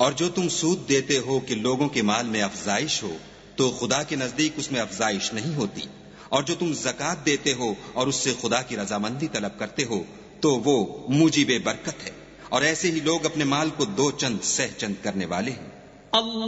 और जो तुम सूद देते हो कि लोगों के माल में अफजाइश हो, तो खुदा के नजदीक उसमें अफजाइश नहीं होती। और जो तुम ज़कात देते हो और उससे खुदा की रजामंदी तलब करते हो, तो वो मुजीबे बरकत है। और ऐसे ही लोग अपने माल को दो चंद सह चंद करने वाले हैं।